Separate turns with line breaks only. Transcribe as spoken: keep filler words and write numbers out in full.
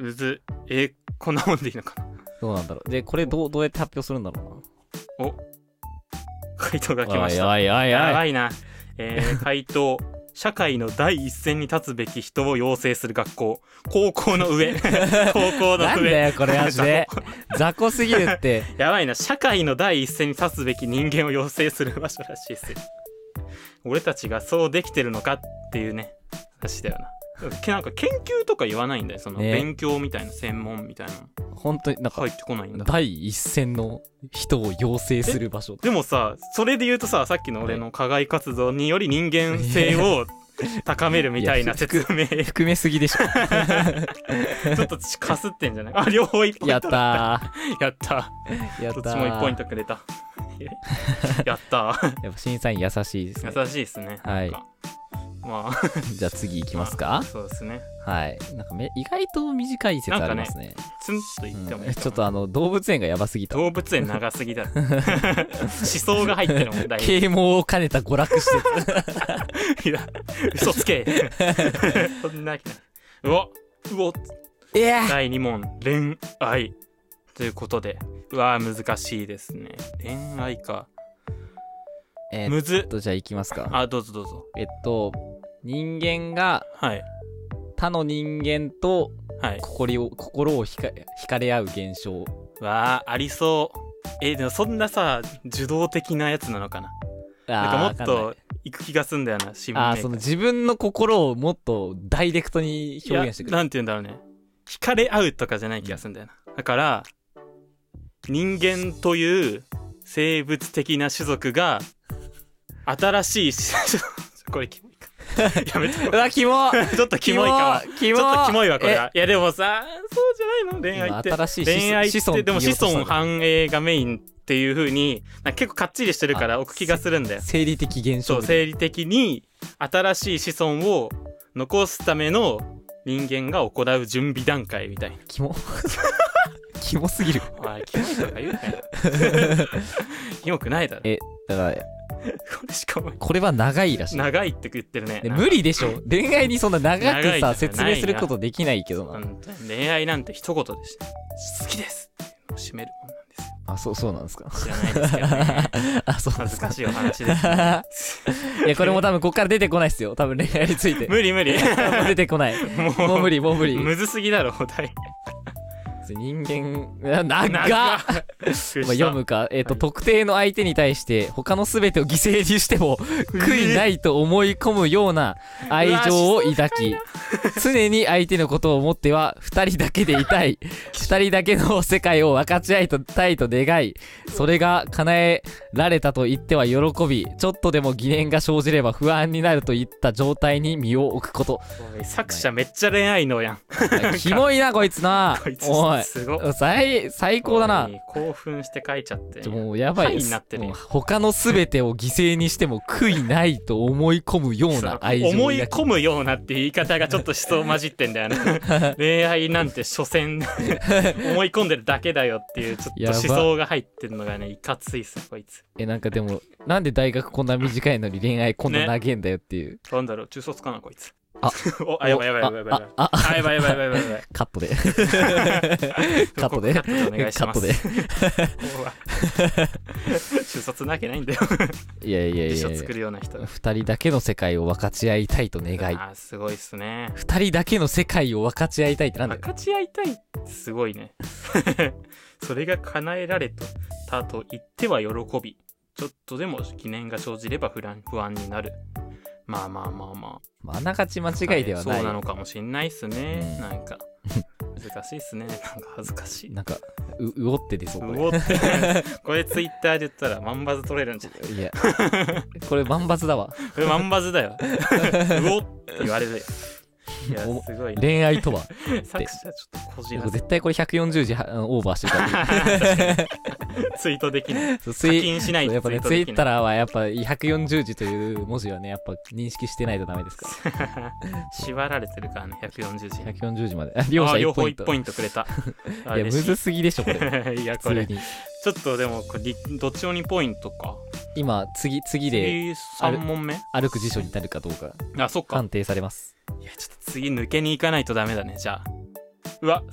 むずえこんなもんでいいのかな。
どうなんだろう。でこれどうどうやって発表するんだろ
うな。お回答が来ました。
おいおいおいおい、
やばいな。えー、回答社会の第一線に立つべき人を養成する学校。高校の上高校の上
なんだよこれマジで雑魚すぎるって。
やばいな。社会の第一線に立つべき人間を養成する場所らしいですよ。俺たちがそうできてるのかっていうね話だよな。なんか研究とか言わないんだよ。その勉強みたいな、専門みたいな
本当になんか
入ってこないんだ。
第一線の人を養成する場所。
でもさ、それで言うとさ、さっきの俺の課外活動により人間性を高めるみたいな説明
含めすぎでしょ
ちょっとかすってんじゃない。あ、両方いっポイントだった。やったーやったー。どっちもいちポイントくれたやったー。
やっぱ審査員優しいですね。
優しいですね。
はい。
まあ
じゃあ次行きますか。
そうですね。
はい。なんかめ意外と短い説ありますね。
なんかねツンと言ってもいい、
うん、ちょっとあの動物園がやばすぎた。
動物園長すぎだ思想が入ってるもんだい。
啓蒙を兼ねた娯楽施設
いや嘘つけそんなわけないうわうお
いや
だいに問恋愛ということで、うわ難しいですね。恋愛か。
えー、
むずっ
とじゃあ行きますか。
あ、どうぞどうぞ。
えっと人間が
はい
他の人間と
はい
心を心を惹か惹かれ合う現象。
わあありそう。えー、でもそんなさ受動的なやつなのかな。なんかもっといく気がすんだよな。新聞メーカー。
あーその自分の心をもっとダイレクトに表現してくる。
なんて言うんだろうね。惹かれ合うとかじゃない気がするんだよな。だから人間という生物的な種族が新しいこれキモいかやめとこう。
うわキモ
ちょっとキモいかも。
キモ
ちょっとキモいわこれは。いやでもさそうじゃないの恋愛って。
新しい
恋愛って
子孫
でも子孫繁栄がメインっていう風に結構かっちりしてるから置く気がするんだよ。
生理的現象。
そう生理的に新しい子孫を残すための人間が行う準備段階みたいな。
キモキモすぎる。
あキモいとか言うかよキモくないだろ。
えだから
これしかも
これは長いらしい。
長いって言ってるね。
無理でしょ恋愛にそんな長くさ説明することできないけどな。
恋愛なんて一言でし好きですっていうのを締めるもんなんですよ。
あそうそうなんですか。
知らないですけどね
あそう
恥ずかしいお話です、ね、
いやこれも多分こっから出てこないっすよ多分恋愛について。
無理無理
もう出てこない。もうもう無理もう無理。
むずすぎだろお題。
人間長っまあ読むか、えーとはい、特定の相手に対して他の全てを犠牲にしても悔いないと思い込むような愛情を抱き常に相手のことを思ってはふたりだけでいたいふたりだけの世界を分かち合いたいと願いそれが叶えられたと言っては喜びちょっとでも疑念が生じれば不安になるといった状態に身を置くこと。
作者めっちゃ恋愛能やん
キモいなこいつな。
こいつ
おい
すご
最最高だな。
興奮して書いちゃって
もうやばい
になってる。
他の全てを犠牲にしても悔いないと思い込むような愛情を
思い込むようなっていう言い方がちょっと思想混じってんだよな恋愛なんて所詮思い込んでるだけだよっていうちょっと思想が入ってるのがねいかついっすこいつ。
えなんかでもなんで大学こんな短いのに恋愛こんな長えんだよっていう、ね、
なんだろう中卒かなこいつ。
あ
おあやばいやばいやばいやばいやばいああやばいやばいやばいやばいやばい
カットでカットで
カットでお願いします。カットで中卒なわけないんだよ
いやいやいや
辞書作るような人
ふたりだけの世界を分かち合いたいと願い。
あすごいっすね。
ふたりだけの世界を分かち合いたいってなんだよ。
分かち合いたいってすごいねそれが叶えられたと言っては喜びちょっとでも疑念が生じれば不安不安になる。まあまあまあま
ああながち間違いではない、
はい、そうなのかもしんないっすね、うん、なんか難しいっすね。なんか恥ずかしい。
なんかううおって出そう。
うおってこれツイッターで言ったら万バズ取れるんじゃない。
いやこれ万バズだわ
これ万バズだようおって言われるよ。いやすごい、ね、
恋愛とは
作者ちょっとこじらせ
絶対これひゃくよんじゅうじオーバーしてるから
ツイートできない課金しないと
やっぱねツイッターはやっぱひゃくよんじゅうじという文字はねやっぱ認識してないとダメですから
縛られてるからねひゃくよんじゅうじ
ひゃくよんじゅうじまで両者いちポイント
いちポイントくれた
いやむずすぎでしょこれ
いやこれちょっとでもこれどっちもにポイントか。
今次次で
さん問目
歩く辞書になるかどうか
あそっか
判定されます。
いやちょっと次抜けに行かないとダメだねじゃあ。うわ